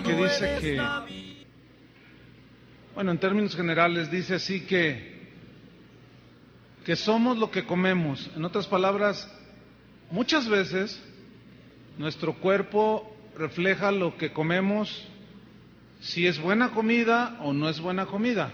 que dice que, bueno, en términos generales dice así que somos lo que comemos. En otras palabras, muchas veces nuestro cuerpo refleja lo que comemos, si es buena comida o no es buena comida.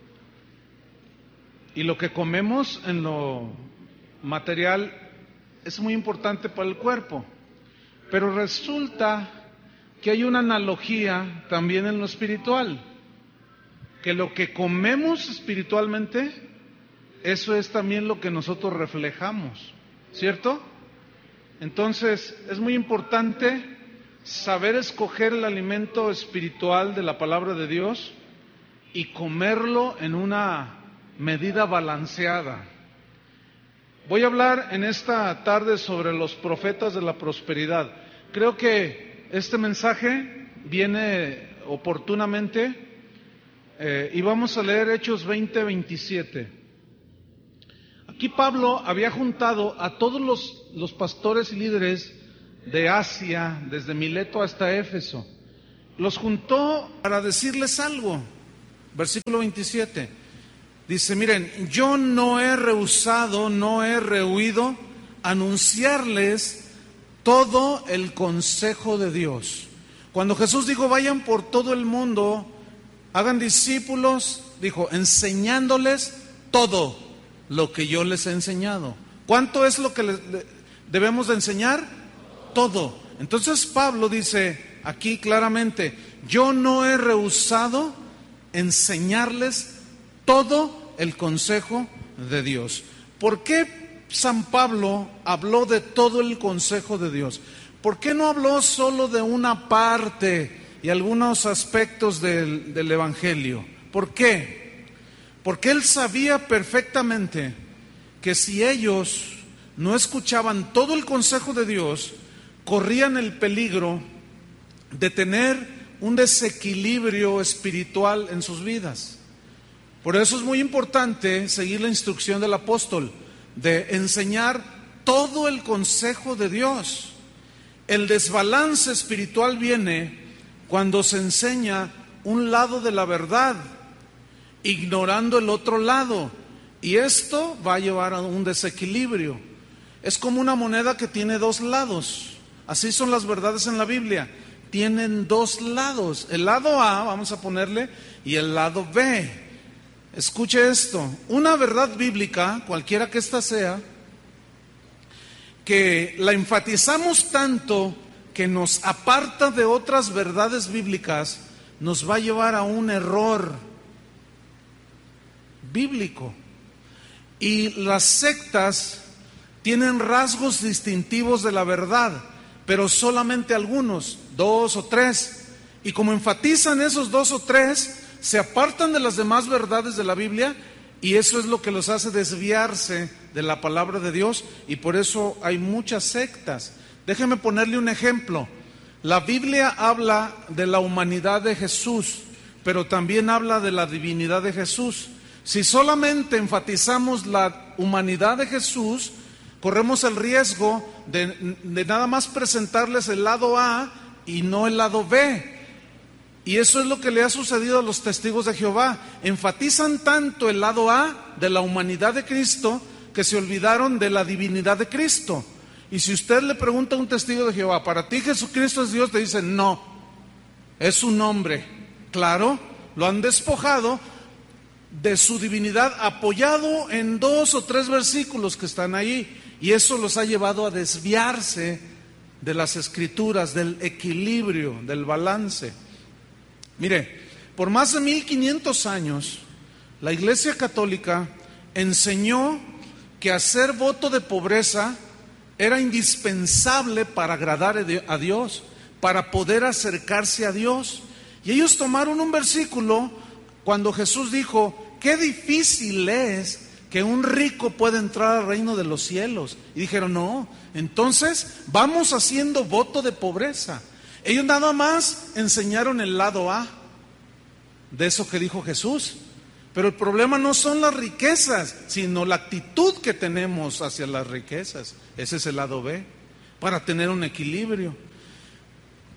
Y lo que comemos en lo material es muy importante para el cuerpo. Pero resulta que hay una analogía también en lo espiritual, que lo que comemos espiritualmente, eso es también lo que nosotros reflejamos, ¿cierto? Entonces, es muy importante saber escoger el alimento espiritual de la palabra de Dios y comerlo en una medida balanceada. Voy a hablar en esta tarde sobre los profetas de la prosperidad. Creo que este mensaje viene oportunamente y vamos a leer Hechos 20:27. Aquí Pablo había juntado a todos los pastores y líderes de Asia, desde Mileto hasta Éfeso. Los juntó para decirles algo. Versículo 27. Dice, miren, yo no he rehusado, no he rehuido anunciarles todo el consejo de Dios. Cuando Jesús dijo, vayan por todo el mundo, hagan discípulos, dijo, enseñándoles todo lo que yo les he enseñado. ¿Cuánto es lo que debemos de enseñar? Todo. Entonces Pablo dice aquí claramente, yo no he rehusado enseñarles todo el consejo de Dios. ¿Por qué San Pablo habló de todo el consejo de Dios? ¿Por qué no habló solo de una parte y algunos aspectos del Evangelio? ¿Por qué? Porque él sabía perfectamente que si ellos no escuchaban todo el consejo de Dios, corrían el peligro de tener un desequilibrio espiritual en sus vidas. Por eso es muy importante seguir la instrucción del apóstol de enseñar todo el consejo de Dios. El desbalance espiritual viene cuando se enseña un lado de la verdad, ignorando el otro lado, y esto va a llevar a un desequilibrio. Es como una moneda que tiene dos lados. Así son las verdades en la Biblia, tienen dos lados, el lado A, vamos a ponerle, y el lado B. Escuche esto, una verdad bíblica, cualquiera que ésta sea, que la enfatizamos tanto que nos aparta de otras verdades bíblicas, nos va a llevar a un error bíblico. Y las sectas tienen rasgos distintivos de la verdad, pero solamente algunos, 2 o 3. Y como enfatizan esos 2 o 3, se apartan de las demás verdades de la Biblia, y eso es lo que los hace desviarse de la palabra de Dios, y por eso hay muchas sectas. Déjeme ponerle un ejemplo. La Biblia habla de la humanidad de Jesús, pero también habla de la divinidad de Jesús. Si solamente enfatizamos la humanidad de Jesús, corremos el riesgo de nada más presentarles el lado A y no el lado B. Y eso es lo que le ha sucedido a los testigos de Jehová. Enfatizan tanto el lado A de la humanidad de Cristo que se olvidaron de la divinidad de Cristo. Y si usted le pregunta a un testigo de Jehová, ¿para ti Jesucristo es Dios?, te dicen, no, es un hombre. Claro, lo han despojado de su divinidad, apoyado en 2 o 3 versículos que están ahí, y eso los ha llevado a desviarse de las Escrituras, del equilibrio, del balance. Mire, por más de 1500 años, la Iglesia Católica enseñó que hacer voto de pobreza era indispensable para agradar a Dios, para poder acercarse a Dios. Y ellos tomaron un versículo cuando Jesús dijo, qué difícil es que un rico pueda entrar al reino de los cielos. Y dijeron, no, entonces vamos haciendo voto de pobreza. Ellos nada más enseñaron el lado A de eso que dijo Jesús. Pero el problema no son las riquezas, sino la actitud que tenemos hacia las riquezas. Ese es el lado B, para tener un equilibrio.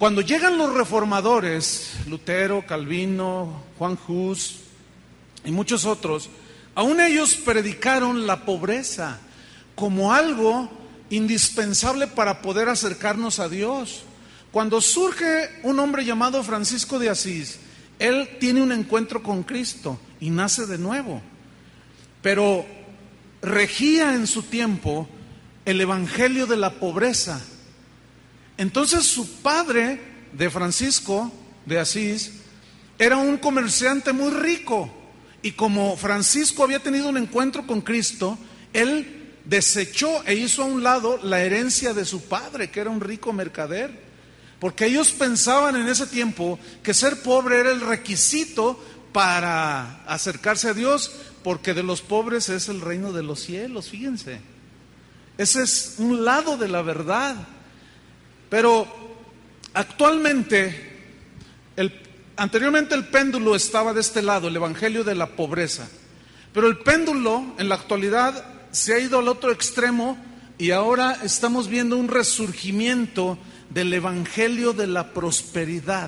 Cuando llegan los reformadores, Lutero, Calvino, Juan Hus y muchos otros, aún ellos predicaron la pobreza como algo indispensable para poder acercarnos a Dios. Cuando surge un hombre llamado Francisco de Asís, él tiene un encuentro con Cristo y nace de nuevo, pero regía en su tiempo el evangelio de la pobreza. Entonces su padre de Francisco de Asís era un comerciante muy rico, y como Francisco había tenido un encuentro con Cristo, él desechó e hizo a un lado la herencia de su padre, que era un rico mercader, porque ellos pensaban en ese tiempo que ser pobre era el requisito para acercarse a Dios, porque de los pobres es el reino de los cielos. Fíjense, ese es un lado de la verdad. Pero actualmente, anteriormente el péndulo estaba de este lado, el evangelio de la pobreza, pero el péndulo en la actualidad se ha ido al otro extremo, y ahora estamos viendo un resurgimiento del evangelio de la prosperidad.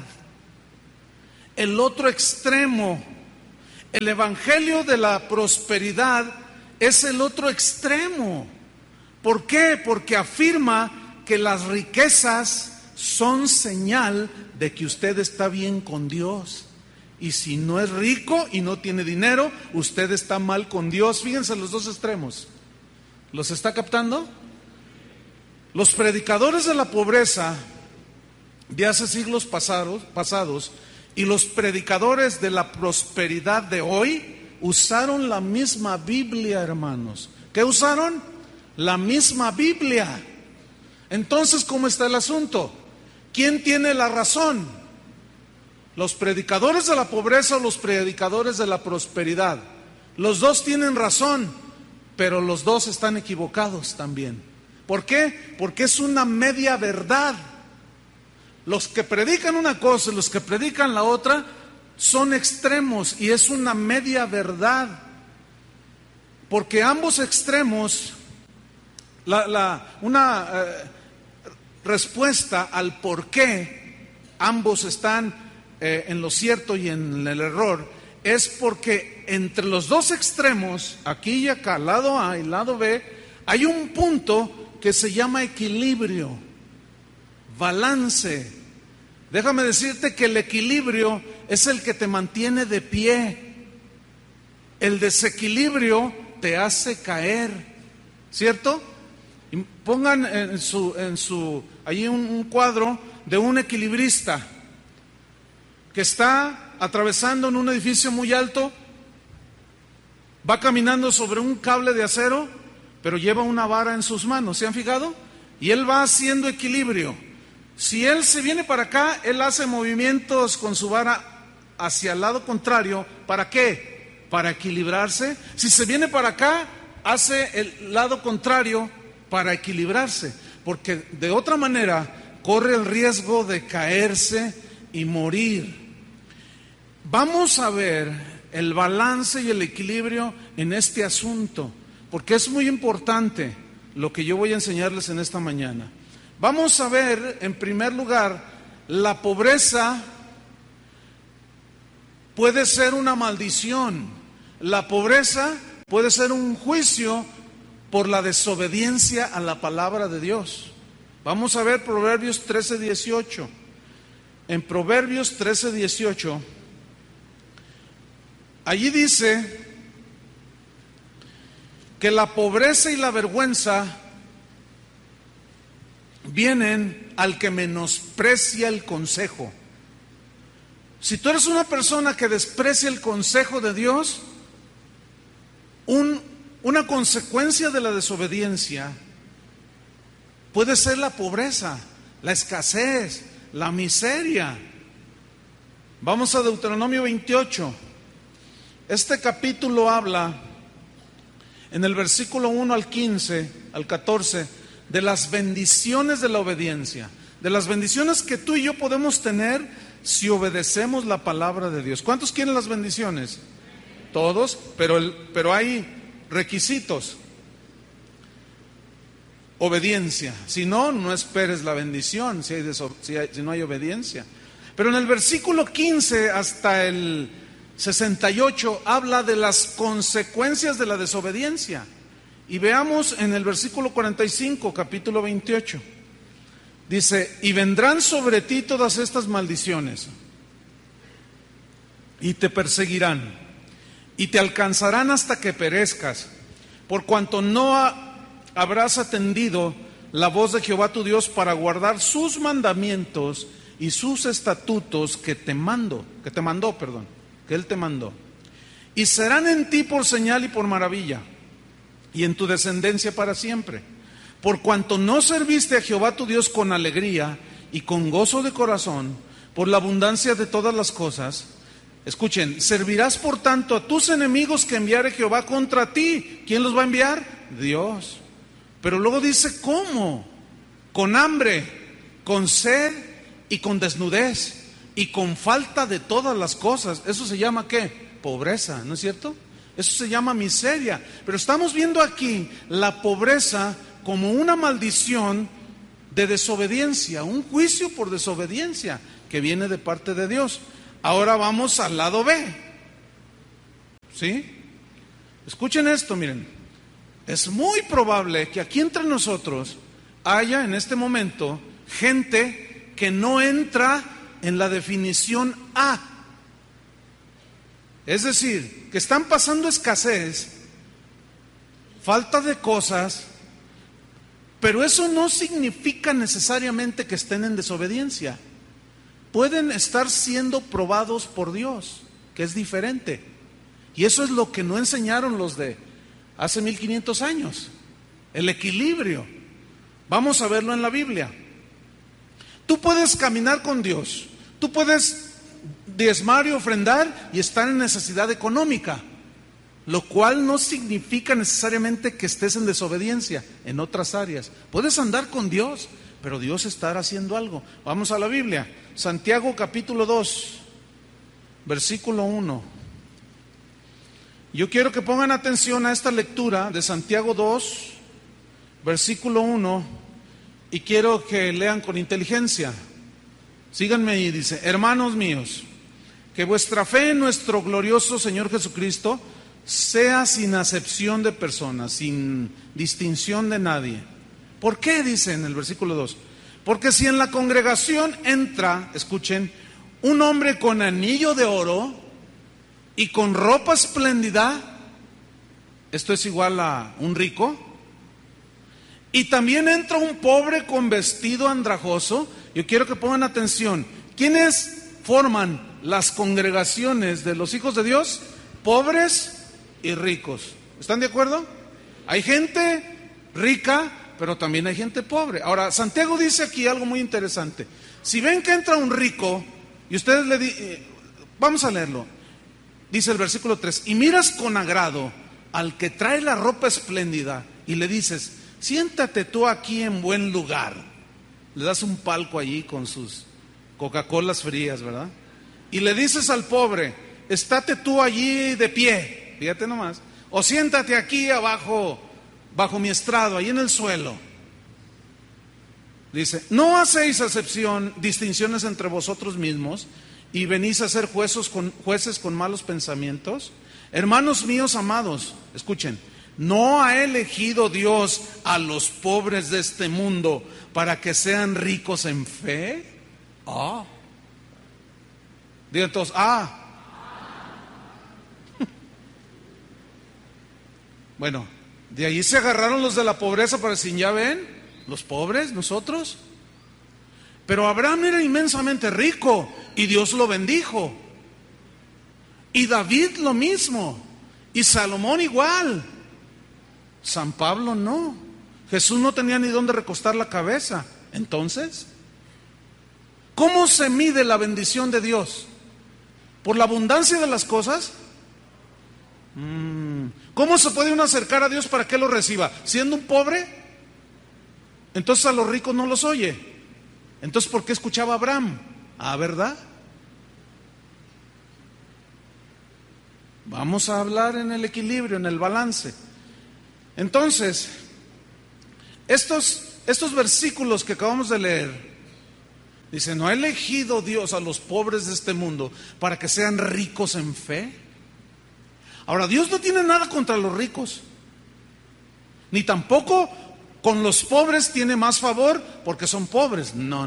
El otro extremo, el evangelio de la prosperidad, es el otro extremo. ¿Por qué? Porque afirma que las riquezas son señal de que usted está bien con Dios. Y si no es rico y no tiene dinero, usted está mal con Dios. Fíjense los dos extremos. ¿Los está captando? Los predicadores de la pobreza de hace siglos pasados y los predicadores de la prosperidad de hoy usaron la misma Biblia, hermanos. ¿Qué usaron? La misma Biblia. Entonces, ¿cómo está el asunto? ¿Quién tiene la razón? ¿Los predicadores de la pobreza o los predicadores de la prosperidad? Los dos tienen razón, pero los dos están equivocados también. ¿Por qué? Porque es una media verdad. Los que predican una cosa y los que predican la otra son extremos, y es una media verdad. Porque ambos extremos, una respuesta al por qué ambos están en lo cierto y en el error, es porque entre los dos extremos, aquí y acá, lado A y lado B, hay un punto que se llama equilibrio, balance. Déjame decirte que el equilibrio es el que te mantiene de pie. El desequilibrio te hace caer, ¿cierto? Y pongan allí un cuadro de un equilibrista que está atravesando en un edificio muy alto, va caminando sobre un cable de acero, pero lleva una vara en sus manos. ¿Se han fijado? Y él va haciendo equilibrio. Si él se viene para acá, él hace movimientos con su vara hacia el lado contrario. ¿Para qué? Para equilibrarse. Si se viene para acá, hace el lado contrario para equilibrarse, porque de otra manera corre el riesgo de caerse y morir. Vamos a ver el balance y el equilibrio en este asunto, porque es muy importante lo que yo voy a enseñarles en esta mañana. Vamos a ver, en primer lugar, la pobreza puede ser una maldición. La pobreza puede ser un juicio por la desobediencia a la palabra de Dios. Vamos a ver Proverbios 13:18. En Proverbios 13:18, allí dice que la pobreza y la vergüenza vienen al que menosprecia el consejo. Si tú eres una persona que desprecia el consejo de Dios, una consecuencia de la desobediencia puede ser la pobreza, la escasez, la miseria. Vamos a Deuteronomio 28. Este capítulo habla en el versículo 1 al 15, al 14, de las bendiciones de la obediencia, de las bendiciones que tú y yo podemos tener si obedecemos la palabra de Dios. ¿Cuántos quieren las bendiciones? Todos, pero hay requisitos. obediencia. Si no, no esperes la bendición si no hay obediencia. Pero en el versículo 15 hasta el 68 habla de las consecuencias de la desobediencia. Y veamos en el versículo 45, capítulo 28. Dice: y vendrán sobre ti todas estas maldiciones, y te perseguirán, y te alcanzarán hasta que perezcas, por cuanto no habrás atendido la voz de Jehová tu Dios para guardar sus mandamientos y sus estatutos que Él te mandó. Y serán en ti por señal y por maravilla, y en tu descendencia para siempre, por cuanto no serviste a Jehová tu Dios con alegría y con gozo de corazón, por la abundancia de todas las cosas. Escuchen: servirás por tanto a tus enemigos que enviare Jehová contra ti. ¿Quién los va a enviar? Dios. Pero luego dice cómo: con hambre, con sed y con desnudez y con falta de todas las cosas. ¿Eso se llama qué? Pobreza, ¿no es cierto? Eso se llama miseria. Pero estamos viendo aquí la pobreza como una maldición de desobediencia, un juicio por desobediencia que viene de parte de Dios. Ahora vamos al lado B. ¿Sí? Escuchen esto, miren. Es muy probable que aquí entre nosotros haya en este momento gente que no entra en la definición A. Es decir, que están pasando escasez, falta de cosas, pero eso no significa necesariamente que estén en desobediencia. Pueden estar siendo probados por Dios, que es diferente. Y eso es lo que no enseñaron los de hace 1500 años. El equilibrio. Vamos a verlo en la Biblia. Tú puedes caminar con Dios. Tú puedes diezmar y ofrendar y estar en necesidad económica, lo cual no significa necesariamente que estés en desobediencia en otras áreas. Puedes andar con Dios, pero Dios estará haciendo algo. Vamos a la Biblia. Santiago capítulo 2, versículo 1. Yo quiero que pongan atención a esta lectura de Santiago 2, versículo 1, y quiero que lean con inteligencia. Síganme ahí, dice: hermanos míos, que vuestra fe en nuestro glorioso Señor Jesucristo sea sin acepción de personas, sin distinción de nadie. ¿Por qué? Dice en el versículo 2. Porque si en la congregación entra, escuchen, un hombre con anillo de oro y con ropa espléndida, esto es igual a un rico, y también entra un pobre con vestido andrajoso. Yo quiero que pongan atención. ¿Quiénes forman las congregaciones de los hijos de Dios? Pobres y ricos. ¿Están de acuerdo? Hay gente rica, pero también hay gente pobre. Ahora, Santiago dice aquí algo muy interesante. Si ven que entra un rico, y ustedes vamos a leerlo. Dice el versículo 3: y miras con agrado al que trae la ropa espléndida y le dices: siéntate tú aquí en buen lugar. Le das un palco allí con sus Coca-Colas frías, ¿verdad? Y le dices al pobre: estate tú allí de pie, fíjate nomás, o siéntate aquí abajo, bajo mi estrado, ahí en el suelo. Dice: ¿no hacéis distinciones entre vosotros mismos y venís a ser jueces con malos pensamientos? Hermanos míos amados, escuchen: ¿no ha elegido Dios a los pobres de este mundo para que sean ricos en fe? Digan todos: Bueno, de ahí se agarraron los de la pobreza para decir: ya ven, los pobres, nosotros. Pero Abraham era inmensamente rico y Dios lo bendijo. Y David lo mismo. Y Salomón igual. San Pablo no. Jesús no tenía ni dónde recostar la cabeza. Entonces, ¿cómo se mide la bendición de Dios? ¿Por la abundancia de las cosas? ¿Cómo se puede uno acercar a Dios para que lo reciba? ¿Siendo un pobre? Entonces a los ricos no los oye. Entonces, ¿por qué escuchaba a Abraham? ¿Verdad? Vamos a hablar en el equilibrio, en el balance. Entonces, Estos versículos que acabamos de leer, dice, ¿no ha elegido Dios a los pobres de este mundo para que sean ricos en fe? Ahora, Dios no tiene nada contra los ricos, ni tampoco con los pobres tiene más favor porque son pobres. No.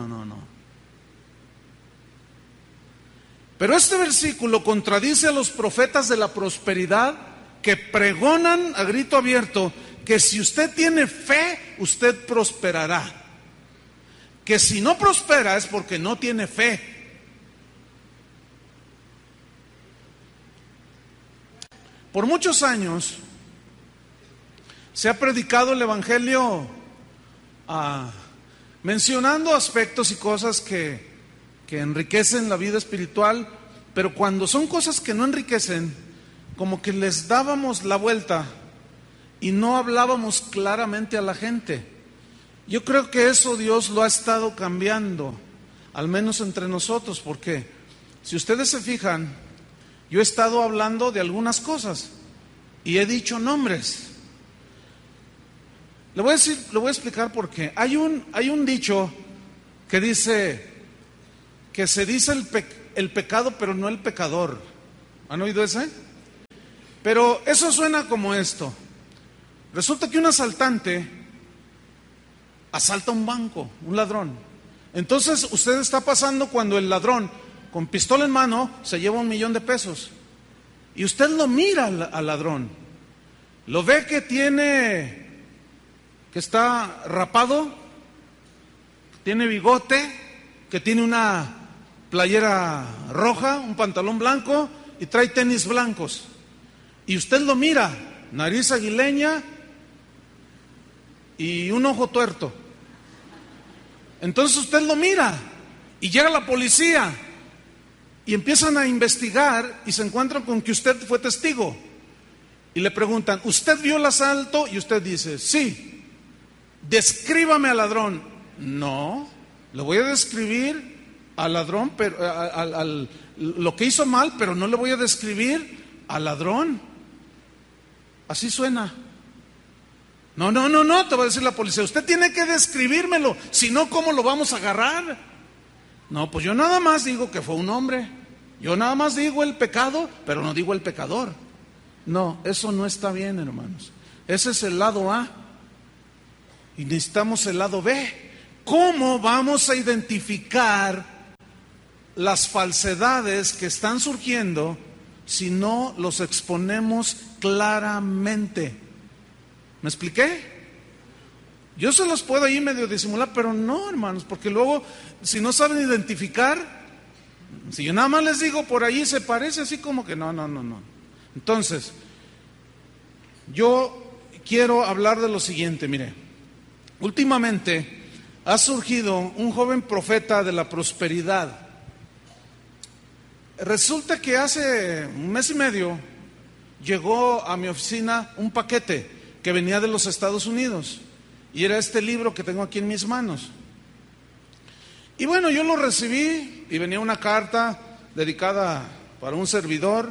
Pero este versículo contradice a los profetas de la prosperidad que pregonan a grito abierto que si usted tiene fe, usted prosperará. Que si no prospera es porque no tiene fe. Por muchos años se ha predicado el Evangelio mencionando aspectos y cosas que enriquecen la vida espiritual, pero cuando son cosas que no enriquecen, como que les dábamos la vuelta y no hablábamos claramente a la gente. Yo creo que eso Dios lo ha estado cambiando, al menos entre nosotros, porque si ustedes se fijan, yo he estado hablando de algunas cosas y he dicho nombres. Le voy a explicar por qué. Hay un dicho que dice que se dice el pecado, pero no el pecador. ¿Han oído ese? Pero eso suena como esto. Resulta que un asaltante asalta un banco, un ladrón. Entonces usted está pasando cuando el ladrón, con pistola en mano, se lleva $1,000,000. Y usted lo mira al ladrón. Lo ve que está rapado, tiene bigote, que tiene una playera roja, un pantalón blanco y trae tenis blancos. Y usted lo mira, nariz aguileña y un ojo tuerto. Entonces usted lo mira y llega la policía y empiezan a investigar y se encuentran con que usted fue testigo. Y le preguntan, ¿usted vio el asalto? Y usted dice, sí. Descríbame al ladrón. No, le voy a describir al ladrón, pero lo que hizo mal, pero no le voy a describir al ladrón. Así suena. No, te va a decir la policía, usted tiene que describírmelo, si no, ¿cómo lo vamos a agarrar? No, pues yo nada más digo que fue un hombre. Yo nada más digo el pecado, pero no digo el pecador. No, eso no está bien, hermanos. Ese es el lado A. Y necesitamos el lado B. ¿Cómo vamos a identificar las falsedades que están surgiendo si no los exponemos claramente? ¿Me expliqué? Yo se los puedo ahí medio disimular, pero no, hermanos, porque luego, si no saben identificar, si yo nada más les digo por ahí se parece, así como que no. Entonces, yo quiero hablar de lo siguiente, mire. Últimamente ha surgido un joven profeta de la prosperidad. Resulta que hace un mes y medio llegó a mi oficina un paquete que venía de los Estados Unidos y era este libro que tengo aquí en mis manos. Y bueno, yo lo recibí y venía una carta dedicada para un servidor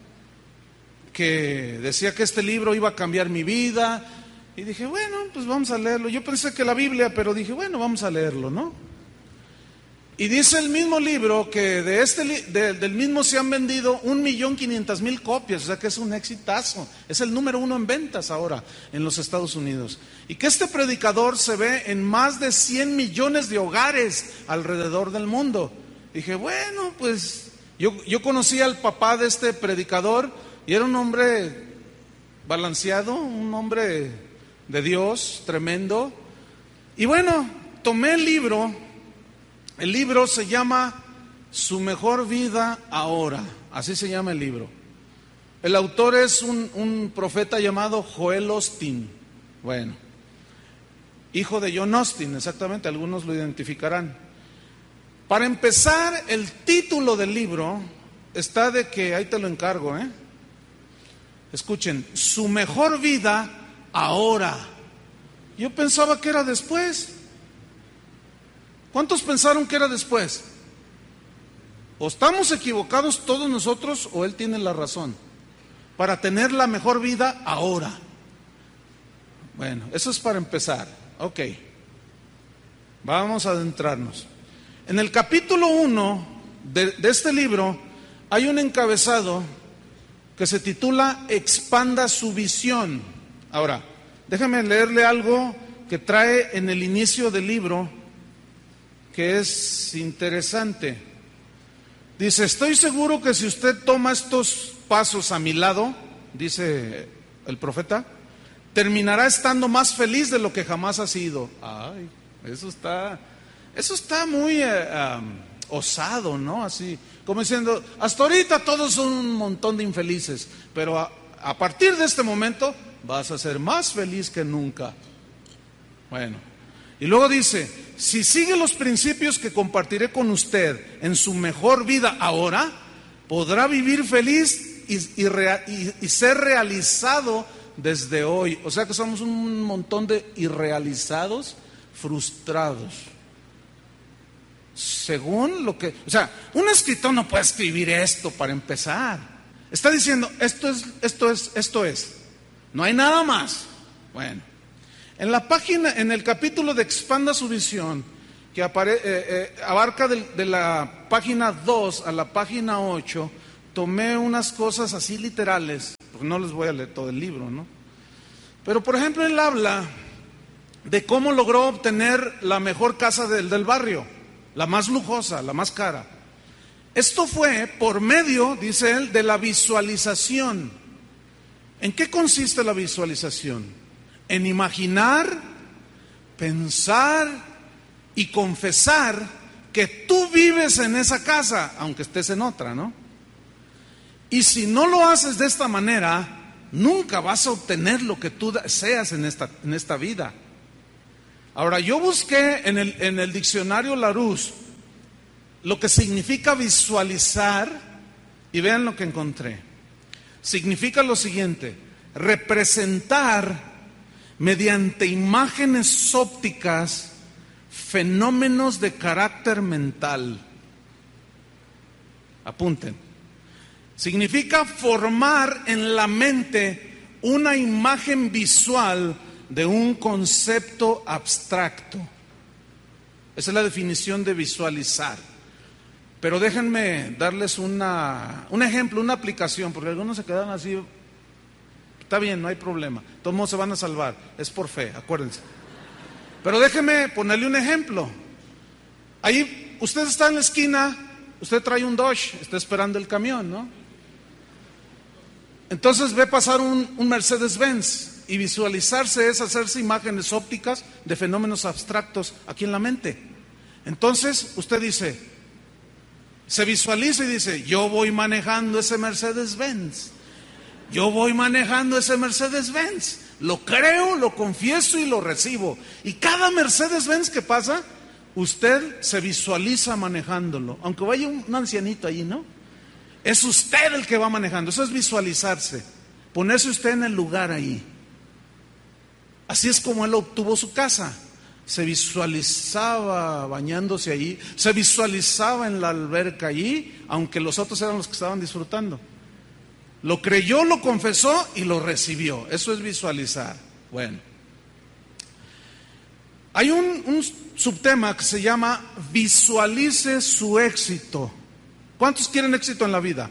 que decía que este libro iba a cambiar mi vida. Y dije, bueno, pues vamos a leerlo. Yo pensé que la Biblia, pero dije, bueno, vamos a leerlo, ¿no? Y dice el mismo libro que del mismo se han vendido 1,500,000 copias, o sea que es un exitazo. Es el número 1 en ventas ahora en los Estados Unidos. Y que este predicador se ve en más de 100 millones de hogares alrededor del mundo. Dije, bueno, pues yo conocí al papá de este predicador y era un hombre balanceado, un hombre de Dios, tremendo. Y bueno, tomé el libro. El libro se llama Su mejor vida ahora. Así se llama el libro. El autor es un profeta llamado Joel Osteen. Bueno, hijo de John Osteen, exactamente, algunos lo identificarán. Para empezar, el título del libro está de que, ahí te lo encargo, escuchen, Su mejor vida ahora. Yo pensaba que era después. ¿Cuántos pensaron que era después? O estamos equivocados todos nosotros o él tiene la razón. Para tener la mejor vida ahora. Bueno, eso es para empezar. Ok, vamos a adentrarnos. En el capítulo 1 de este libro hay un encabezado que se titula Expanda su visión. Ahora, déjame leerle algo que trae en el inicio del libro, que es interesante. Dice: estoy seguro que si usted toma estos pasos a mi lado, dice el profeta, terminará estando más feliz de lo que jamás ha sido. Ay, eso está muy osado, ¿no? Así, como diciendo, hasta ahorita todos son un montón de infelices, pero a partir de este momento vas a ser más feliz que nunca. Bueno, y luego dice: si sigue los principios que compartiré con usted en su mejor vida ahora, podrá vivir feliz y ser realizado desde hoy. O sea que somos un montón de irrealizados, frustrados. Según lo que, o sea, un escritor no puede escribir esto para empezar. Está diciendo, esto es. No hay nada más. Bueno, en el capítulo de Expanda su visión, que abarca de la página 2 a la página 8, tomé unas cosas así literales, porque no les voy a leer todo el libro, ¿no? Pero por ejemplo, él habla de cómo logró obtener la mejor casa del barrio, la más lujosa, la más cara. Esto fue por medio, dice él, de la visualización. ¿En qué consiste la visualización? En imaginar, pensar y confesar que tú vives en esa casa, aunque estés en otra, ¿no? Y si no lo haces de esta manera, nunca vas a obtener lo que tú deseas en esta vida. Ahora, yo busqué en el diccionario Larousse lo que significa visualizar y vean lo que encontré. Significa lo siguiente: representar mediante imágenes ópticas fenómenos de carácter mental. Apunten. Significa formar en la mente una imagen visual de un concepto abstracto. Esa es la definición de visualizar. Pero déjenme darles un ejemplo, una aplicación, porque algunos se quedan así. Está bien, no hay problema. Todos modos se van a salvar. Es por fe, acuérdense. Pero déjenme ponerle un ejemplo. Ahí, usted está en la esquina, usted trae un Dodge, está esperando el camión, ¿no? Entonces ve pasar un Mercedes-Benz, y visualizarse es hacerse imágenes ópticas de fenómenos abstractos aquí en la mente. Entonces usted dice, se visualiza y dice: yo voy manejando ese Mercedes-Benz, yo voy manejando ese Mercedes-Benz, lo creo, lo confieso y lo recibo. Y cada Mercedes-Benz que pasa, usted se visualiza manejándolo, aunque vaya un ancianito allí, ¿no? Es usted el que va manejando. Eso es visualizarse, ponerse usted en el lugar ahí. Así es como él obtuvo su casa. Se visualizaba bañándose allí, se visualizaba en la alberca allí, aunque los otros eran los que estaban disfrutando. Lo creyó, lo confesó y lo recibió. Eso es visualizar. Bueno, hay un subtema que se llama visualice su éxito. ¿Cuántos quieren éxito en la vida?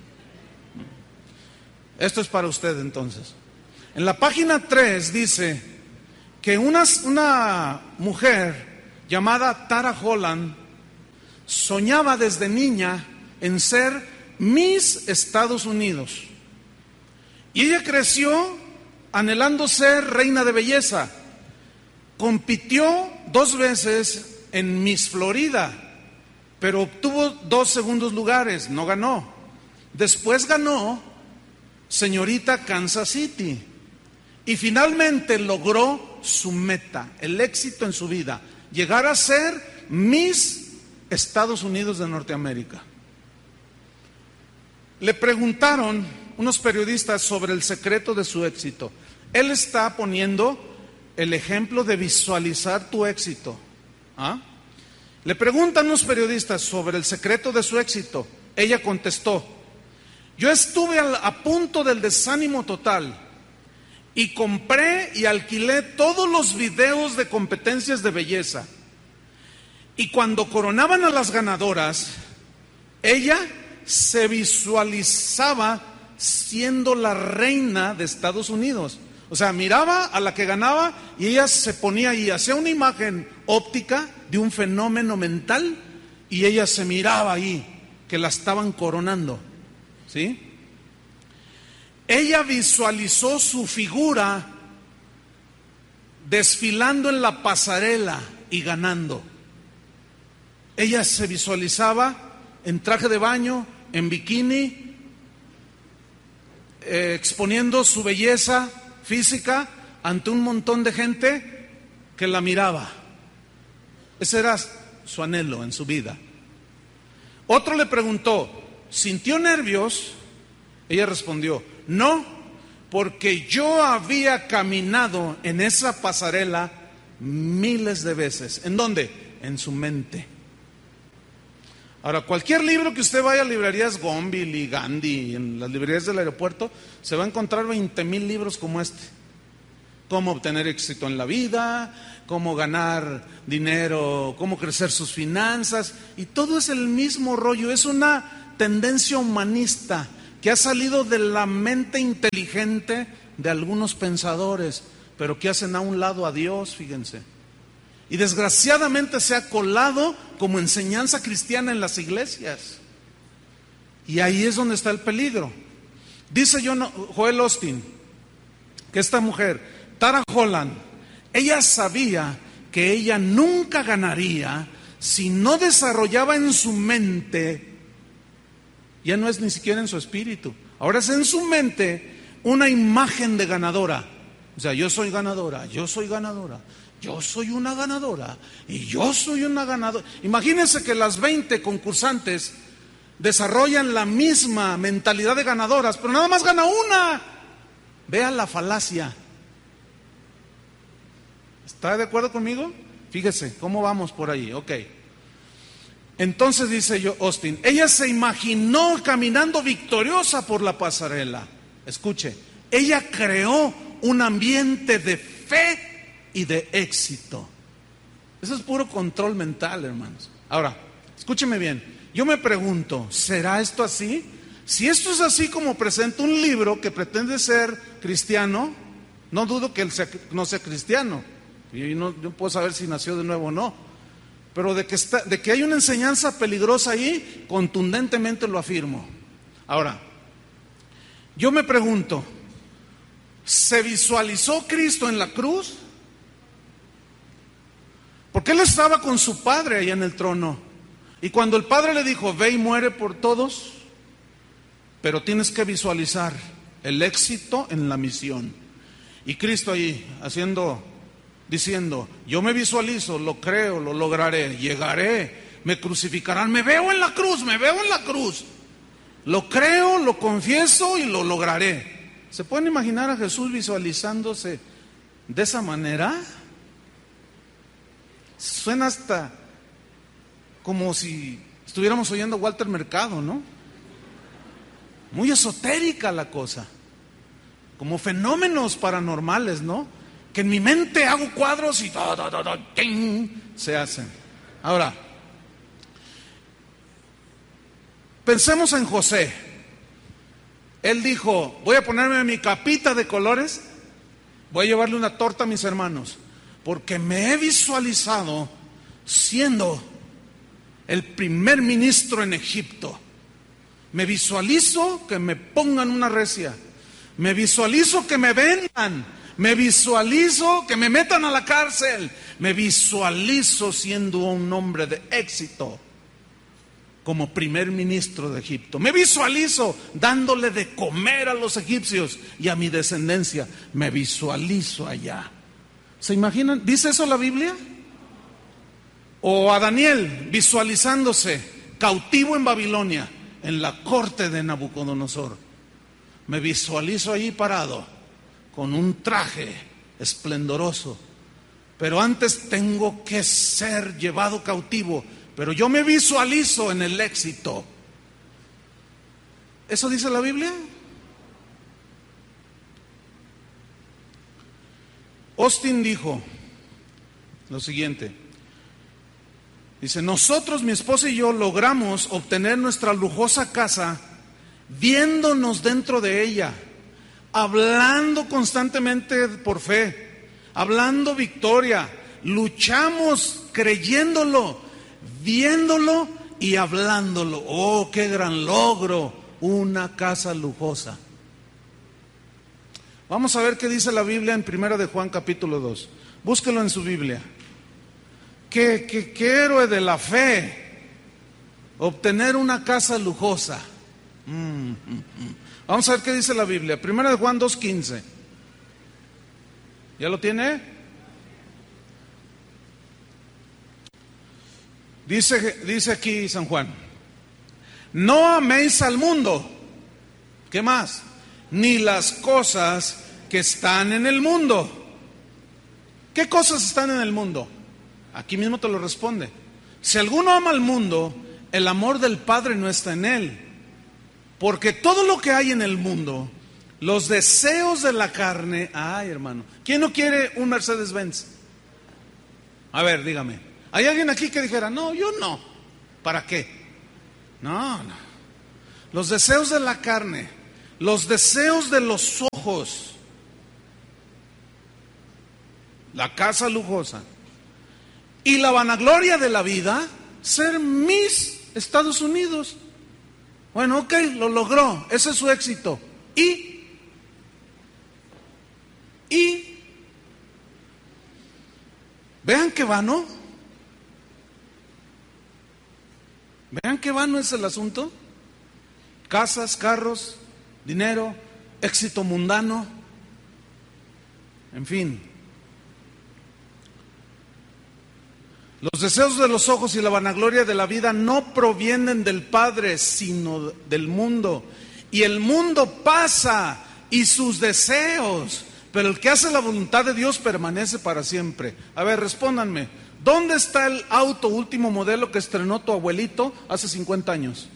Esto es para usted entonces. En la página 3 dice que una mujer llamada Tara Holland soñaba desde niña en ser Miss Estados Unidos. Y ella creció anhelando ser reina de belleza. Compitió 2 veces en Miss Florida, pero obtuvo 2 segundos lugares, no ganó. Después ganó señorita Kansas City y finalmente logró su meta, el éxito en su vida, llegar a ser Miss Estados Unidos de Norteamérica. Le preguntaron unos periodistas sobre el secreto de su éxito. Él está poniendo el ejemplo de visualizar tu éxito. ¿Ah? Le preguntan unos periodistas sobre el secreto de su éxito. Ella contestó: yo estuve a punto del desánimo total y compré y alquilé todos los videos de competencias de belleza. Y cuando coronaban a las ganadoras, ella se visualizaba siendo la reina de Estados Unidos. O sea, miraba a la que ganaba y ella se ponía ahí, hacía una imagen óptica de un fenómeno mental y ella se miraba ahí, que la estaban coronando, ¿sí? Ella visualizó su figura desfilando en la pasarela y ganando. Ella se visualizaba en traje de baño, en bikini, exponiendo su belleza física ante un montón de gente que la miraba. Ese era su anhelo en su vida. Otro le preguntó, ¿sintió nervios? Ella respondió, no, porque yo había caminado en esa pasarela miles de veces. ¿En dónde? En su mente. Ahora, cualquier libro que usted vaya a librerías Gonville, Gandhi, en las librerías del aeropuerto, se va a encontrar 20,000 libros como este. Cómo obtener éxito en la vida, cómo ganar dinero, cómo crecer sus finanzas, y todo es el mismo rollo. Es una tendencia humanista que ha salido de la mente inteligente de algunos pensadores, pero que hacen a un lado a Dios, fíjense. Y desgraciadamente se ha colado como enseñanza cristiana en las iglesias. Y ahí es donde está el peligro. Dice Joel Osteen que esta mujer, Tara Holland, ella sabía que ella nunca ganaría si no desarrollaba en su mente, ya no es ni siquiera en su espíritu, ahora es en su mente una imagen de ganadora. O sea, yo soy ganadora, yo soy ganadora, yo soy una ganadora y yo soy una ganadora. Imagínense que las 20 concursantes desarrollan la misma mentalidad de ganadoras, pero nada más gana una. Vean la falacia. ¿Está de acuerdo conmigo? Fíjese, ¿cómo vamos por ahí? Ok. Entonces dice Osteen, ella se imaginó caminando victoriosa por la pasarela. Escuche, ella creó un ambiente de fe y de éxito. Eso es puro control mental, hermanos. Ahora, escúcheme bien. Yo me pregunto, ¿será esto así? Si esto es así como presenta un libro que pretende ser cristiano, no dudo que él no sea cristiano. Yo no puedo saber si nació de nuevo o no. Pero de que hay una enseñanza peligrosa ahí, contundentemente lo afirmo. Ahora, yo me pregunto, ¿se visualizó Cristo en la cruz? Porque Él estaba con su Padre allá en el trono. Y cuando el Padre le dijo, ve y muere por todos, pero tienes que visualizar el éxito en la misión. Y Cristo ahí diciendo, yo me visualizo, lo creo, lo lograré, llegaré, me crucificarán, me veo en la cruz, lo creo, lo confieso y lo lograré. ¿Se pueden imaginar a Jesús visualizándose de esa manera? Suena hasta como si estuviéramos oyendo a Walter Mercado, ¿no? Muy esotérica la cosa, como fenómenos paranormales, ¿no? Que en mi mente hago cuadros y se hacen. Ahora, pensemos en José. Él dijo, voy a ponerme mi capita de colores, voy a llevarle una torta a mis hermanos, porque me he visualizado siendo el primer ministro en Egipto. Me visualizo que me pongan una recia, me visualizo que me vendan, me visualizo que me metan a la cárcel, me visualizo siendo un hombre de éxito como primer ministro de Egipto, me visualizo dándole de comer a los egipcios y a mi descendencia, me visualizo allá. ¿Se imaginan? ¿Dice eso la Biblia? O a Daniel visualizándose cautivo en Babilonia, en la corte de Nabucodonosor. Me visualizo ahí parado con un traje esplendoroso, pero antes tengo que ser llevado cautivo, pero yo me visualizo en el éxito. ¿Eso dice la Biblia? Austin dijo lo siguiente. Dice, nosotros, mi esposa y yo, logramos obtener nuestra lujosa casa viéndonos dentro de ella, hablando constantemente por fe, hablando victoria, luchamos creyéndolo, viéndolo y hablándolo. ¡Oh, qué gran logro! Una casa lujosa. Vamos a ver qué dice la Biblia en 1 de Juan capítulo 2. Búsquelo en su Biblia. ¿Qué héroe de la fe? Obtener una casa lujosa. Vamos a ver qué dice la Biblia. 1 de Juan 2:15. ¿Ya lo tiene? Dice aquí San Juan: no améis al mundo. ¿Qué más? Ni las cosas que están en el mundo. ¿Qué cosas están en el mundo? Aquí mismo te lo responde. Si alguno ama al mundo, el amor del Padre no está en él. Porque todo lo que hay en el mundo, los deseos de la carne. Ay, hermano, ¿quién no quiere un Mercedes-Benz? A ver, dígame. ¿Hay alguien aquí que dijera, no, yo no? ¿Para qué? No. Los deseos de la carne, los deseos de los ojos, la casa lujosa y la vanagloria de la vida, ser Miss Estados Unidos. Bueno, ok, lo logró, ese es su éxito. ¿Y? Vean qué vano. Vean qué vano es el asunto. Casas, carros, dinero, éxito mundano, en fin. Los deseos de los ojos y la vanagloria de la vida no provienen del Padre, sino del mundo. Y el mundo pasa y sus deseos, pero el que hace la voluntad de Dios permanece para siempre. A ver, respóndanme, ¿dónde está el auto último modelo que estrenó tu abuelito hace 50 años?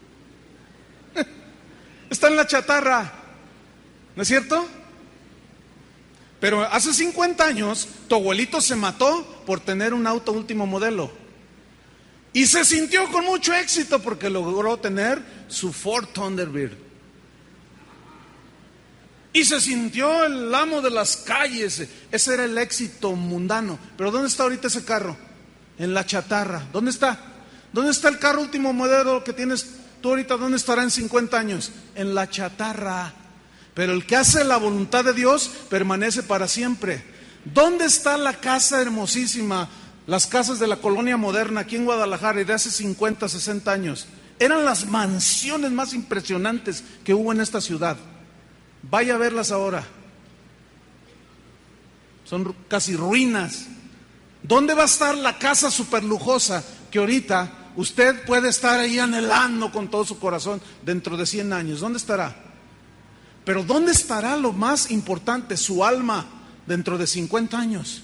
Está en la chatarra, ¿no es cierto? Pero hace 50 años tu abuelito se mató por tener un auto último modelo. Y se sintió con mucho éxito porque logró tener su Ford Thunderbird. Y se sintió el amo de las calles. Ese era el éxito mundano. Pero ¿dónde está ahorita ese carro? En la chatarra. ¿Dónde está? ¿Dónde está el carro último modelo que tienes tú ahorita? ¿Dónde estará en 50 años? En la chatarra. Pero el que hace la voluntad de Dios permanece para siempre. ¿Dónde está la casa hermosísima? Las casas de la colonia moderna aquí en Guadalajara y de hace 50, 60 años. Eran las mansiones más impresionantes que hubo en esta ciudad. Vaya a verlas ahora. Son casi ruinas. ¿Dónde va a estar la casa súper lujosa que ahorita usted puede estar ahí anhelando con todo su corazón dentro de 100 años? ¿Dónde estará? Pero ¿dónde estará lo más importante? Su alma dentro de 50 años.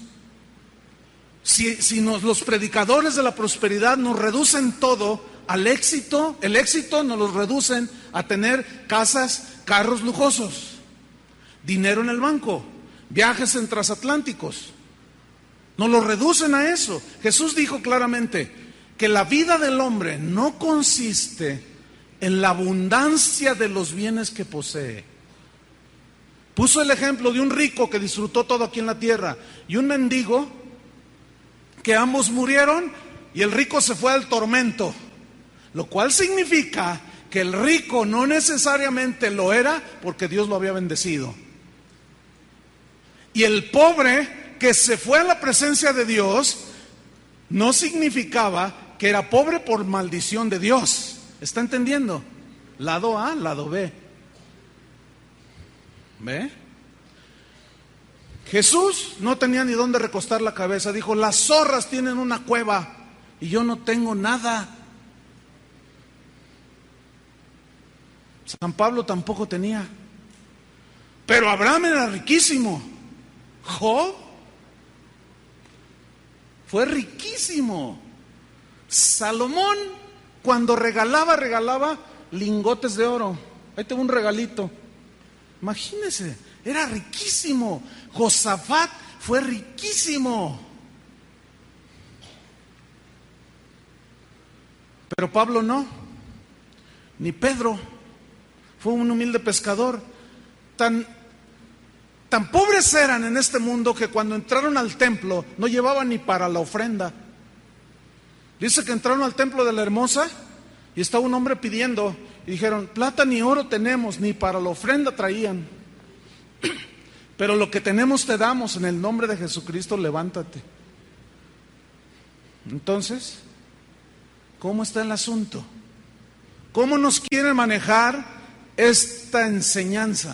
Si los predicadores de la prosperidad nos reducen todo al éxito, el éxito nos lo reducen a tener casas, carros lujosos, dinero en el banco, viajes en transatlánticos. Nos lo reducen a eso. Jesús dijo claramente que la vida del hombre no consiste en la abundancia de los bienes que posee. Puso el ejemplo de un rico que disfrutó todo aquí en la tierra y un mendigo que ambos murieron y el rico se fue al tormento, lo cual significa que el rico no necesariamente lo era porque Dios lo había bendecido. Y el pobre que se fue a la presencia de Dios no significaba que era pobre por maldición de Dios. ¿Está entendiendo? Lado A, lado B. ¿Ve? Jesús no tenía ni dónde recostar la cabeza. Dijo, las zorras tienen una cueva y yo no tengo nada. San Pablo tampoco tenía. Pero Abraham era riquísimo. Job fue riquísimo. Salomón, cuando regalaba lingotes de oro. Ahí tengo un regalito. Imagínense, era riquísimo. Josafat fue riquísimo. Pero Pablo no, ni Pedro. Fue un humilde pescador. Tan pobres eran en este mundo que cuando entraron al templo no llevaban ni para la ofrenda. Dice que entraron al templo de la Hermosa y estaba un hombre pidiendo y dijeron: plata ni oro tenemos, ni para la ofrenda traían, pero lo que tenemos te damos, en el nombre de Jesucristo levántate. Entonces, ¿cómo está el asunto? ¿Cómo nos quieren manejar esta enseñanza?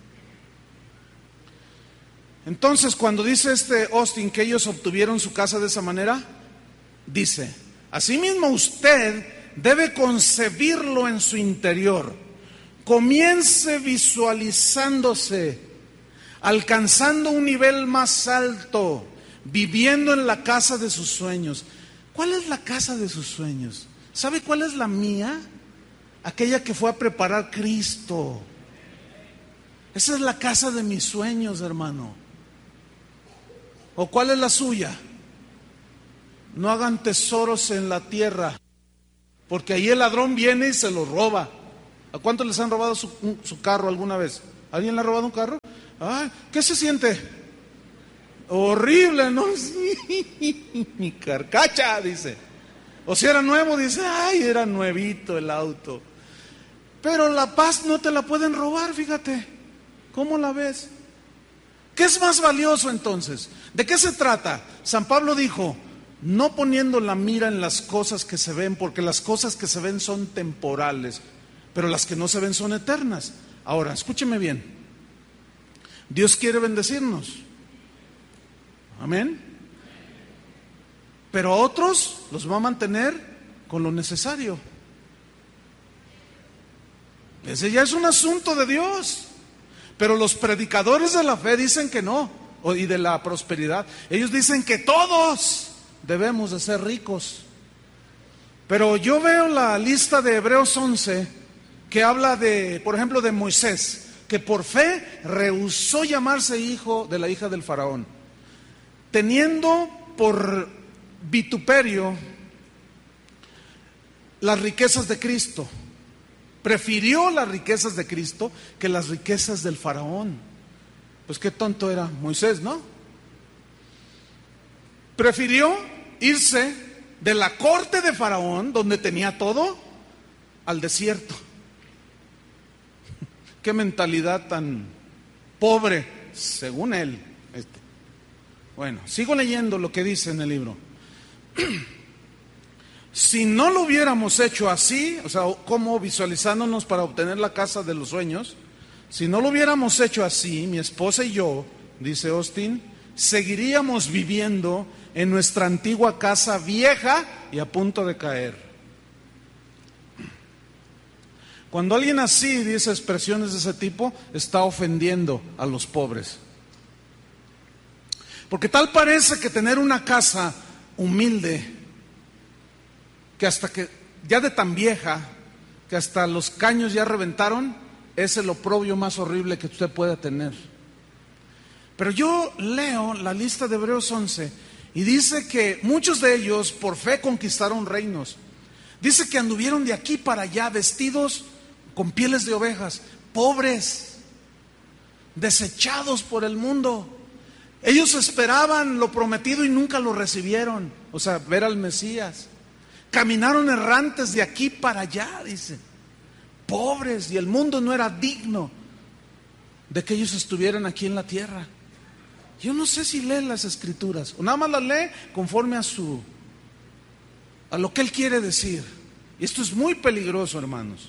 Entonces, cuando dice Austin que ellos obtuvieron su casa de esa manera, dice: asimismo usted debe concebirlo en su interior. Comience visualizándose, alcanzando un nivel más alto, viviendo en la casa de sus sueños. ¿Cuál es la casa de sus sueños? ¿Sabe cuál es la mía? Aquella que fue a preparar Cristo. Esa es la casa de mis sueños, hermano. ¿O cuál es la suya? No hagan tesoros en la tierra, porque ahí el ladrón viene y se lo roba. ¿A cuántos les han robado su carro alguna vez? ¿Alguien le ha robado un carro? Ay, ¿qué se siente? Horrible, ¿no? Sí, mi carcacha, dice. O si era nuevo, dice: ay, era nuevito el auto. Pero la paz no te la pueden robar, fíjate. ¿Cómo la ves? ¿Qué es más valioso entonces? ¿De qué se trata? San Pablo dijo: no poniendo la mira en las cosas que se ven, porque las cosas que se ven son temporales, pero las que no se ven son eternas. Ahora, escúcheme bien. Dios quiere bendecirnos. Amén. Pero a otros los va a mantener con lo necesario. Ese ya es un asunto de Dios. Pero los predicadores de la fe dicen que no, y de la prosperidad. Ellos dicen que todos debemos de ser ricos. Pero yo veo la lista de Hebreos 11 que habla de, por ejemplo, de Moisés, que por fe rehusó llamarse hijo de la hija del faraón, teniendo por vituperio las riquezas de Cristo. Prefirió las riquezas de Cristo que las riquezas del faraón. Pues qué tonto era Moisés, ¿no? Prefirió irse de la corte de faraón, donde tenía todo, al desierto. Qué mentalidad tan pobre, según él. Bueno, sigo leyendo lo que dice en el libro. Si no lo hubiéramos hecho así, o sea, como visualizándonos para obtener la casa de los sueños, si no lo hubiéramos hecho así, mi esposa y yo, dice Austin, seguiríamos viviendo en nuestra antigua casa vieja y a punto de caer. Cuando alguien así dice expresiones de ese tipo, está ofendiendo a los pobres. Porque tal parece que tener una casa humilde, que hasta que ya de tan vieja, que hasta los caños ya reventaron, es el oprobio más horrible que usted pueda tener. Pero yo leo la lista de Hebreos 11 y dice que muchos de ellos por fe conquistaron reinos. Dice que anduvieron de aquí para allá vestidos con pieles de ovejas, pobres, desechados por el mundo. Ellos esperaban lo prometido y nunca lo recibieron, o sea, ver al Mesías. Caminaron errantes de aquí para allá, dice, pobres, y el mundo no era digno de que ellos estuvieran aquí en la tierra. Yo no sé si lee las escrituras o nada más las lee conforme a lo que él quiere decir. Y esto es muy peligroso, hermanos.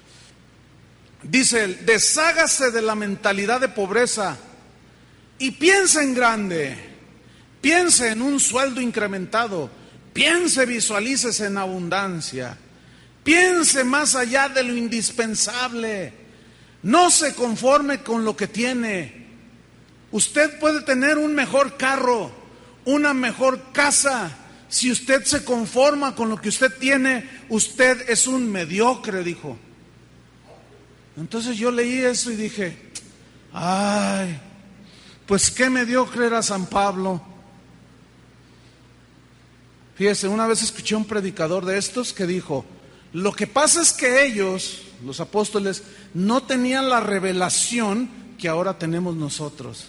Dice él: deshágase de la mentalidad de pobreza y piense en grande. Piense en un sueldo incrementado. Piense, visualícese en abundancia. Piense más allá de lo indispensable. No se conforme con lo que tiene. Usted puede tener un mejor carro, una mejor casa. Si usted se conforma con lo que usted tiene, usted es un mediocre, dijo. Entonces yo leí eso y dije: Ay, pues qué mediocre era San Pablo. Fíjese, una vez escuché a un predicador de estos que dijo, lo que pasa es que ellos, los apóstoles, no tenían la revelación que ahora tenemos nosotros.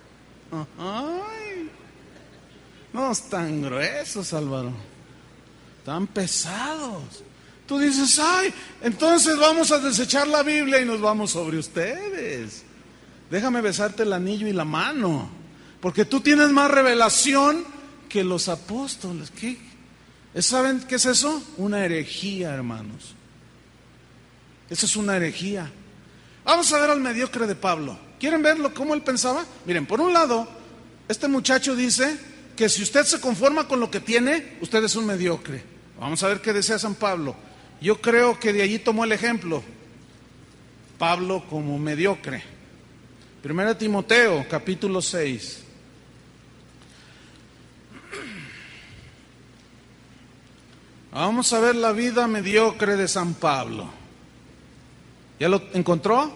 Ay, no están gruesos, Álvaro, tan pesados. Tú dices, ay, entonces vamos a desechar la Biblia y nos vamos sobre ustedes. Déjame besarte el anillo y la mano, porque tú tienes más revelación que los apóstoles. ¿Qué? ¿Saben qué es eso? Una herejía, hermanos. Eso es una herejía. Vamos a ver al mediocre de Pablo. ¿Quieren verlo cómo él pensaba? Miren, por un lado, este muchacho dice que si usted se conforma con lo que tiene, usted es un mediocre. Vamos a ver qué decía San Pablo. Yo creo que de allí tomó el ejemplo Pablo como mediocre. 1 Timoteo, capítulo 6. Vamos a ver la vida mediocre de San Pablo. ¿Ya lo encontró?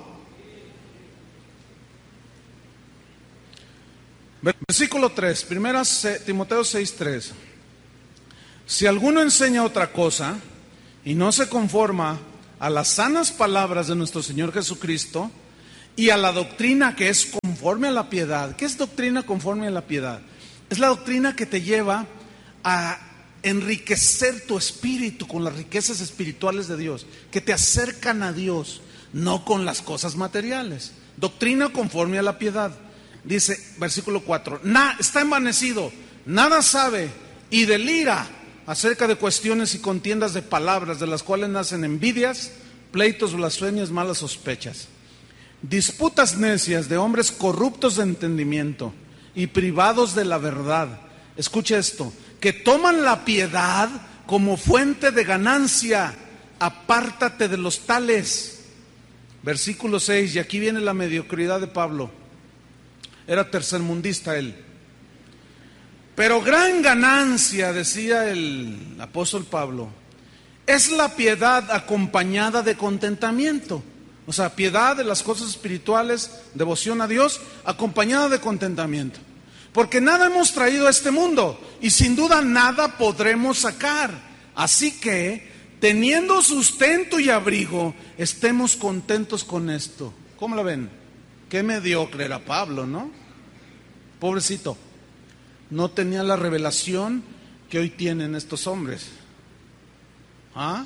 Versículo 3, 1 Timoteo 6:3. Si alguno enseña otra cosa y no se conforma a las sanas palabras de nuestro Señor Jesucristo y a la doctrina que es conforme a la piedad. ¿Qué es doctrina conforme a la piedad? Es la doctrina que te lleva a enriquecer tu espíritu con las riquezas espirituales de Dios, que te acercan a Dios, no con las cosas materiales. Doctrina conforme a la piedad. Dice, versículo 4, está envanecido, nada sabe y delira acerca de cuestiones y contiendas de palabras, de las cuales nacen envidias, pleitos, blasfemias, malas sospechas. Disputas necias de hombres corruptos de entendimiento y privados de la verdad. Escucha esto, que toman la piedad como fuente de ganancia. Apártate de los tales. Versículo 6, y aquí viene la mediocridad de Pablo. Era tercermundista él. Pero gran ganancia, decía el apóstol Pablo, es la piedad acompañada de contentamiento. O sea, piedad de las cosas espirituales, devoción a Dios, acompañada de contentamiento. Porque nada hemos traído a este mundo y sin duda nada podremos sacar. Así que, teniendo sustento y abrigo, estemos contentos con esto. ¿Cómo la ven? Qué mediocre era Pablo, ¿no? Pobrecito. No tenía la revelación que hoy tienen estos hombres. ¿Ah?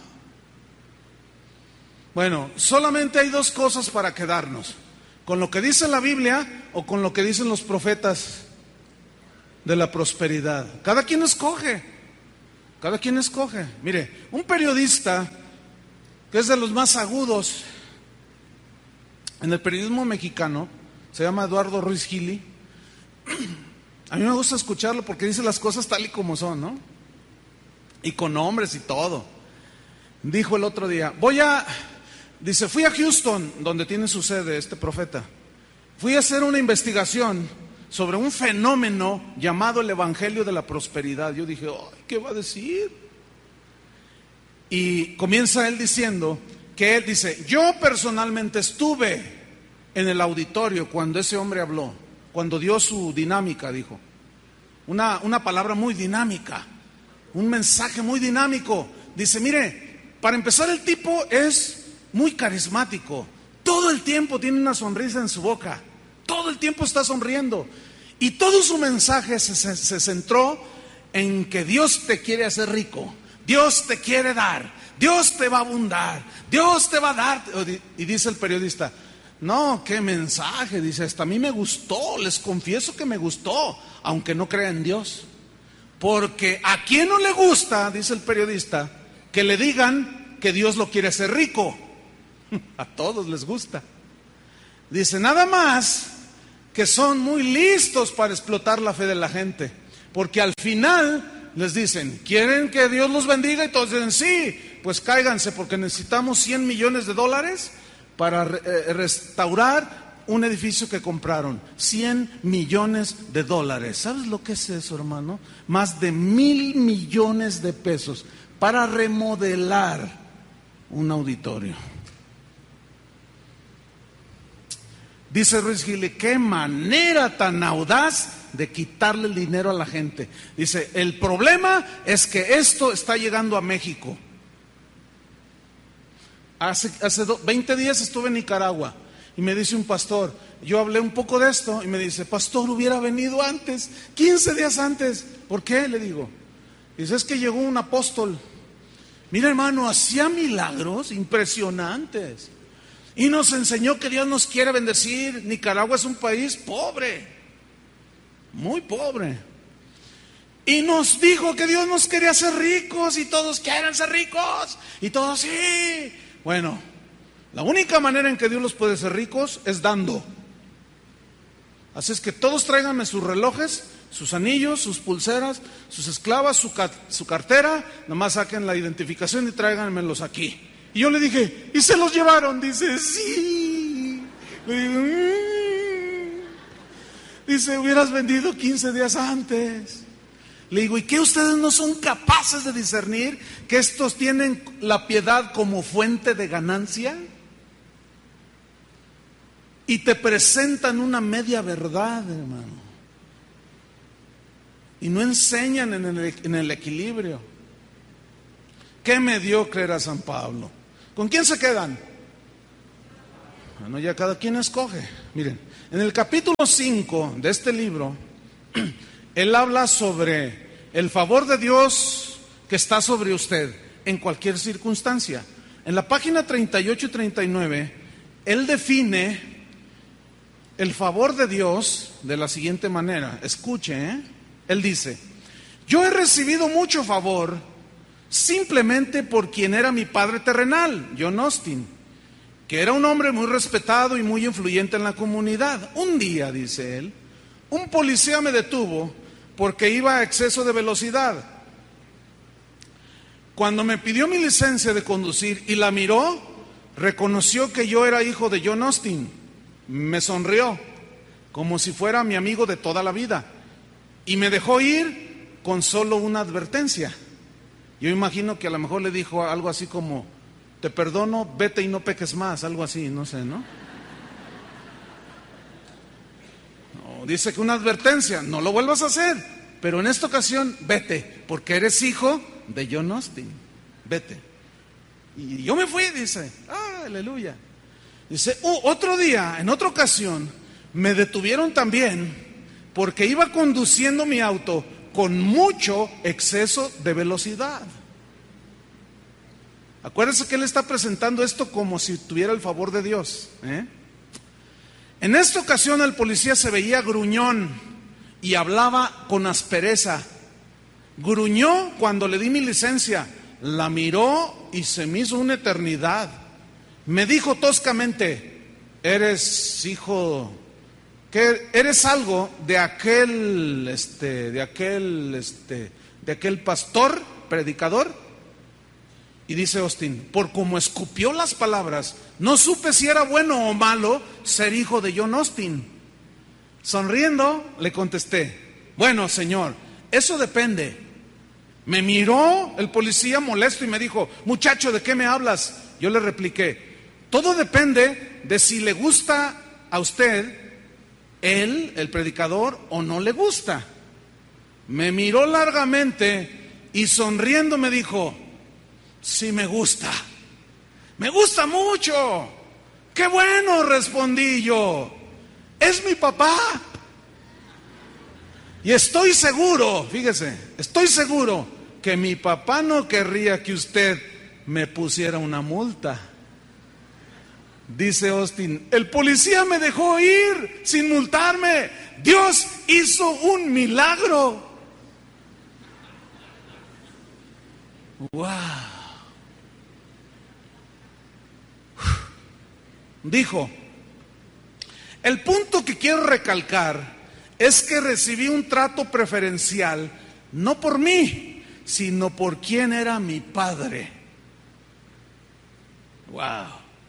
Bueno, solamente hay dos cosas para quedarnos: con lo que dice la Biblia o con lo que dicen los profetas de la prosperidad. Cada quien escoge. Cada quien escoge. Mire, un periodista que es de los más agudos en el periodismo mexicano, se llama Eduardo Ruiz Gili. A mí me gusta escucharlo porque dice las cosas tal y como son, ¿no? Y con nombres y todo. Dijo el otro día, dice, fui a Houston, donde tiene su sede este profeta. Fui a hacer una investigación sobre un fenómeno llamado el Evangelio de la Prosperidad. Yo dije, ¿qué va a decir? Y comienza él diciendo que él dice, yo personalmente estuve en el auditorio cuando ese hombre habló, cuando dio su dinámica, dijo. Una palabra muy dinámica, un mensaje muy dinámico. Dice, mire, para empezar el tipo es muy carismático. Todo el tiempo tiene una sonrisa en su boca. Todo el tiempo está sonriendo. Y todo su mensaje se centró en que Dios te quiere hacer rico. Dios te quiere dar. Dios te va a abundar. Dios te va a dar. Y dice el periodista, no, qué mensaje. Dice, hasta a mí me gustó. Les confieso que me gustó, aunque no crea en Dios. Porque a quien no le gusta, dice el periodista, que le digan que Dios lo quiere hacer rico. A todos les gusta. Dice, nada más que son muy listos para explotar la fe de la gente, porque al final les dicen, ¿quieren que Dios los bendiga? Y todos dicen, sí, pues cáiganse, porque necesitamos $100 millones para restaurar un edificio que compraron. $100 millones. ¿Sabes lo que es eso, hermano? Más de 1,000 millones de pesos para remodelar un auditorio. Dice Ruiz Gili, qué manera tan audaz de quitarle el dinero a la gente. Dice, el problema es que esto está llegando a México. Hace 20 días estuve en Nicaragua y me dice un pastor, yo hablé un poco de esto y me dice, pastor, hubiera venido antes, 15 días antes. ¿Por qué? Le digo. Dice, es que llegó un apóstol. Mira, hermano, hacía milagros impresionantes y nos enseñó que Dios nos quiere bendecir. Nicaragua es un país pobre, muy pobre, y nos dijo que Dios nos quería hacer ricos y todos quieren ser ricos y todos sí. Bueno, la única manera en que Dios los puede hacer ricos es dando. Así es que todos tráiganme sus relojes, sus anillos, sus pulseras, sus esclavas, su cartera, nomás saquen la identificación y tráiganmelos aquí. Y yo le dije, ¿y se los llevaron? Dice, sí. Le digo, Dice, hubieras vendido 15 días antes. Le digo, ¿y qué ustedes no son capaces de discernir que estos tienen la piedad como fuente de ganancia? Y te presentan una media verdad, hermano. Y no enseñan en el equilibrio. Qué mediocre era San Pablo. ¿Con quién se quedan? Bueno, ya cada quien escoge. Miren, en el capítulo 5 de este libro, él habla sobre el favor de Dios que está sobre usted en cualquier circunstancia. En la página 38 y 39, él define el favor de Dios de la siguiente manera. Escuche, Él dice, yo he recibido mucho favor simplemente por quien era mi padre terrenal, John Austin, que era un hombre muy respetado y muy influyente en la comunidad. Un día, dice él, un policía me detuvo porque iba a exceso de velocidad. Cuando me pidió mi licencia de conducir y la miró, reconoció que yo era hijo de John Austin. Me sonrió como si fuera mi amigo de toda la vida y me dejó ir con solo una advertencia. Yo imagino que a lo mejor le dijo algo así como, te perdono, vete y no peques más, algo así, no sé, ¿no? No, dice que una advertencia, no lo vuelvas a hacer, pero en esta ocasión vete, porque eres hijo de John Austin, vete. Y yo me fui, dice, aleluya. Dice, otro día, en otra ocasión, me detuvieron también porque iba conduciendo mi auto con mucho exceso de velocidad. Acuérdense que él está presentando esto como si tuviera el favor de Dios. En esta ocasión el policía se veía gruñón y hablaba con aspereza. Gruñó cuando le di mi licencia, la miró y se me hizo una eternidad. Me dijo toscamente, eres hijo, que eres algo de aquel pastor, predicador. Y dice Austin, por como escupió las palabras, no supe si era bueno o malo ser hijo de John Austin. Sonriendo, le contesté, bueno, señor, eso depende. Me miró el policía molesto y me dijo, muchacho, ¿de qué me hablas? Yo le repliqué, todo depende de si le gusta a usted, él, el predicador, o no le gusta. Me miró largamente y sonriendo me dijo, sí me gusta mucho. ¡Qué bueno!, respondí yo. Es mi papá. Y estoy seguro, fíjese, estoy seguro que mi papá no querría que usted me pusiera una multa. Dice Austin, el policía me dejó ir sin multarme. Dios hizo un milagro. ¡Wow! Dijo, el punto que quiero recalcar es que recibí un trato preferencial, no por mí, sino por quien era mi padre. ¡Wow!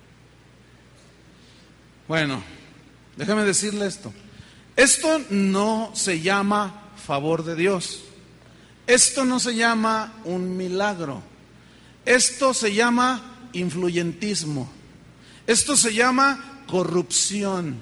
Bueno, déjame decirle esto. Esto no se llama favor de Dios. Esto no se llama un milagro. Esto se llama influyentismo. Esto se llama corrupción.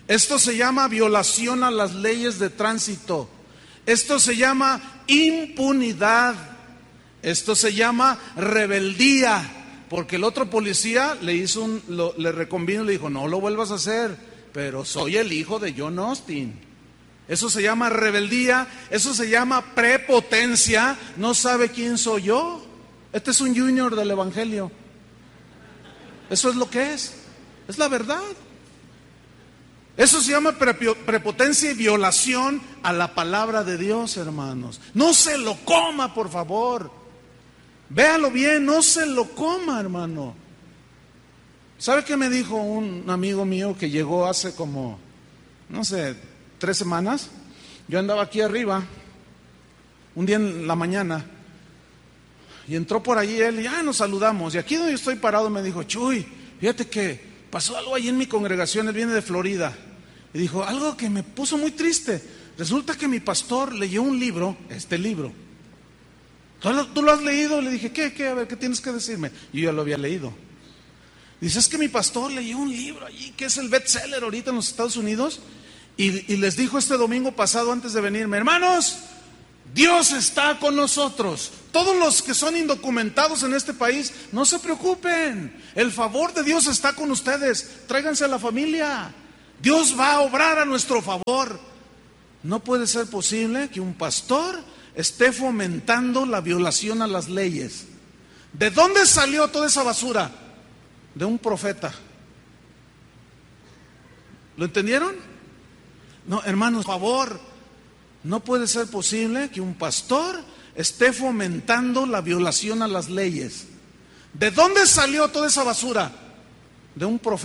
Esto se llama violación a las leyes de tránsito. Esto se llama impunidad. Esto se llama rebeldía. Porque el otro policía le reconvino y le dijo, no lo vuelvas a hacer, pero soy el hijo de John Austin. Eso se llama rebeldía, eso se llama prepotencia. No sabe quién soy yo. Este es un junior del evangelio. Eso es lo que es la verdad. Eso se llama prepotencia y violación a la palabra de Dios, hermanos. No se lo coma, por favor. Véalo bien, no se lo coma, hermano. ¿Sabe qué me dijo un amigo mío que llegó hace como, 3 semanas? Yo andaba aquí arriba, un día en la mañana, y entró por allí él, y nos saludamos. Y aquí donde yo estoy parado me dijo, Chuy, fíjate que pasó algo allí en mi congregación, él viene de Florida. Y dijo, algo que me puso muy triste. Resulta que mi pastor leyó un libro, este libro. ¿Tú lo has leído? Le dije, ¿qué? A ver, ¿qué tienes que decirme? Y yo ya lo había leído. Dice, es que mi pastor leyó un libro allí, que es el bestseller ahorita en los Estados Unidos. Y les dijo este domingo pasado antes de venirme, hermanos, Dios está con nosotros. Todos los que son indocumentados en este país, no se preocupen. El favor de Dios está con ustedes. Tráiganse a la familia. Dios va a obrar a nuestro favor. No puede ser posible que un pastor esté fomentando la violación a las leyes. ¿De dónde salió toda esa basura? De un profeta. ¿Lo entendieron? No, hermanos, por favor, no puede ser posible que un pastor esté fomentando la violación a las leyes. ¿De dónde salió toda esa basura? De un profeta.